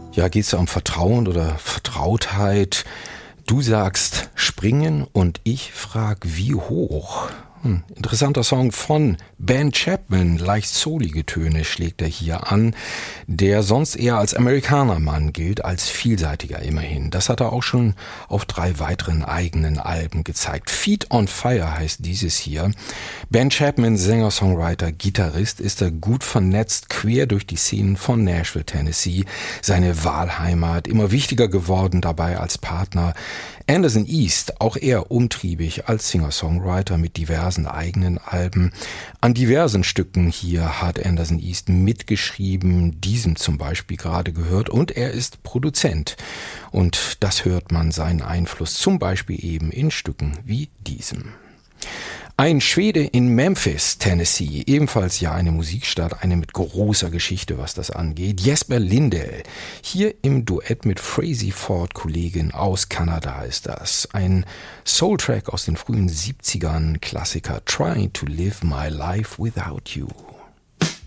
Ja, geht es um Vertrauen oder Vertrautheit? Du sagst springen und ich frag wie hoch. Interessanter Song von Ben Chapman, leicht soulige Töne schlägt er hier an, der sonst eher als Amerikanermann gilt, als vielseitiger immerhin. Das hat er auch schon auf 3 weiteren eigenen Alben gezeigt. Feet on Fire heißt dieses hier. Ben Chapman, Sänger, Songwriter, Gitarrist, ist er gut vernetzt, quer durch die Szenen von Nashville, Tennessee, seine Wahlheimat, immer wichtiger geworden dabei als Partner. Anderson East, auch er umtriebig als Singer-Songwriter mit diversen eigenen Alben. An diversen Stücken hier hat Anderson East mitgeschrieben, diesem zum Beispiel gerade gehört, und er ist Produzent. Und das hört man seinen Einfluss zum Beispiel eben in Stücken wie diesem. Ein Schwede in Memphis, Tennessee, ebenfalls ja eine Musikstadt, eine mit großer Geschichte, was das angeht. Jesper Lindell, hier im Duett mit Frazey Ford, Kollegin aus Kanada ist das. Ein Soultrack aus den frühen 70ern, Klassiker Trying to Live My Life Without You.